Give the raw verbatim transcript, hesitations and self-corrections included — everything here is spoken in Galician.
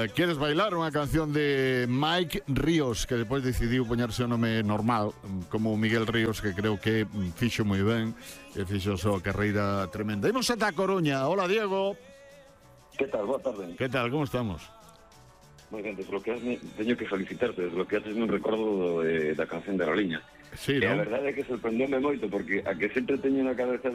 Uh, queres bailar unha canción de Mike Ríos, que depois decidiu poñerse o nome normal, como Miguel Ríos, que creo que fixo moi ben, que fixo a súa carreira tremenda. Imos ata a Coruña. Hola, Diego. Que tal? Boa tarde. Que tal? Como estamos? Moi ben, desbloqueasme, teño que felicitarte, desbloqueaste un recordo de, da canción de la liña. Sí, e non? a verdade é que sorprendeume moito, porque a que sempre teño na cabeza